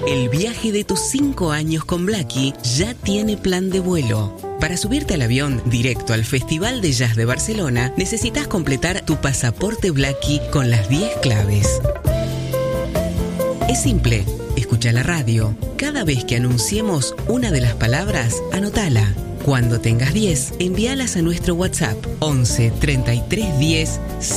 El viaje de tus 5 años con Blackie ya tiene plan de vuelo. Para subirte al avión directo al Festival de Jazz de Barcelona, necesitas completar tu pasaporte Blackie con las 10 claves. Es simple, escucha la radio. Cada vez que anunciemos una de las palabras, anótala. Cuando tengas 10, envíalas a nuestro WhatsApp 11 33 10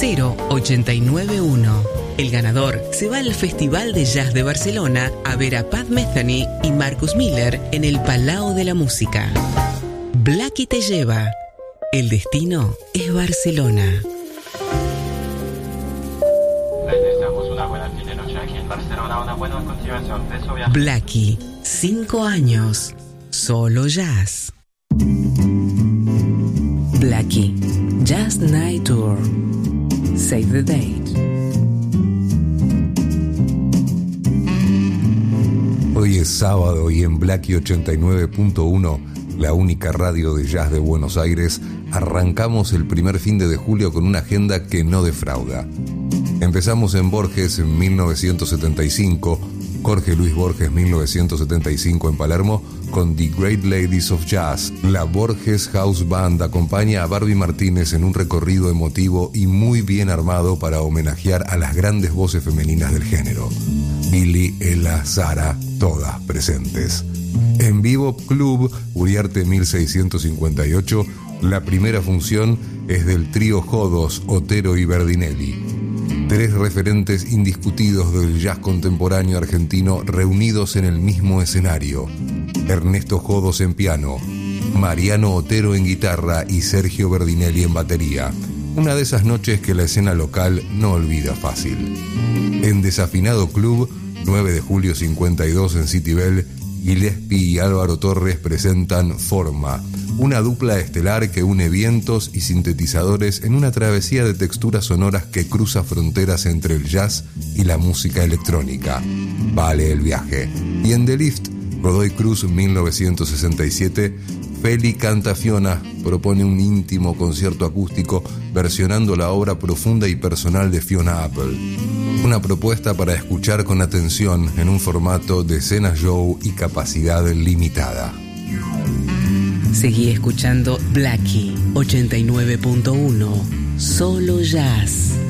0891. El ganador se va al Festival de Jazz de Barcelona a ver a Pat Metheny y Marcus Miller en el Palau de la Música. Blackie te lleva. El destino es Barcelona. Les deseamos una buena fin de noche aquí en Barcelona, una buena continuación de su viaje. Blackie, 5 años, solo jazz. Blackie, Jazz Night Tour. Save the date. Hoy es sábado y en Blackie 89.1, la única radio de jazz de Buenos Aires, arrancamos el primer fin de julio con una agenda que no defrauda. Empezamos en Borges en 1975, Jorge Luis Borges 1975 en Palermo, con The Great Ladies of Jazz. La Borges House Band acompaña a Barbie Martínez en un recorrido emotivo y muy bien armado para homenajear a las grandes voces femeninas del género. Billy, Ella, Sara, todas presentes. En Vivo Club, Uriarte 1658, la primera función es del trío Jodos, Otero y Berdinelli. 3 referentes indiscutidos del jazz contemporáneo argentino reunidos en el mismo escenario. Ernesto Jodos en piano, Mariano Otero en guitarra y Sergio Berdinelli en batería. Una de esas noches que la escena local no olvida fácil. En Desafinado Club, 9 de julio 52 en City Bell, Gillespie y Álvaro Torres presentan Forma, una dupla estelar que une vientos y sintetizadores en una travesía de texturas sonoras que cruza fronteras entre el jazz y la música electrónica. Vale el viaje. Y en The Lift, Godoy Cruz 1967, Feli Canta Fiona propone un íntimo concierto acústico versionando la obra profunda y personal de Fiona Apple. Una propuesta para escuchar con atención en un formato de escena show y capacidad limitada. Seguí escuchando Blackie 89.1, solo jazz.